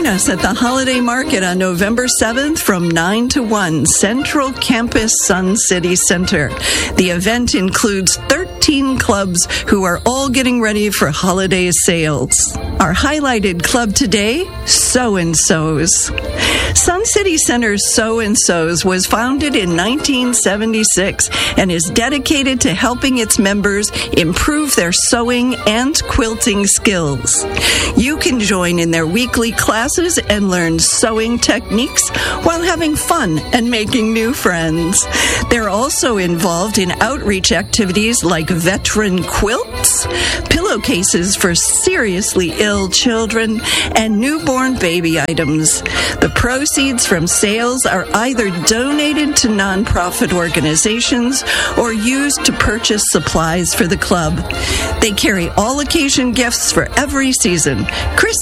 Join us at the Holiday Market on November 7th from 9 to 1, Central Campus Sun City Center. The event includes 13 clubs who are all getting ready for holiday sales. Our highlighted club today, So-and-So's. Sun City Center's So-and-So's was founded in 1976 and is dedicated to helping its members improve their sewing and quilting skills. You can join in their weekly classes and learn sewing techniques while having fun and making new friends. They're also involved in outreach activities like veteran quilts, pillowcases for seriously ill children, and newborn baby items. The proceeds from sales are either donated to nonprofit organizations or used to purchase supplies for the club. They carry all occasion gifts for every season. Chris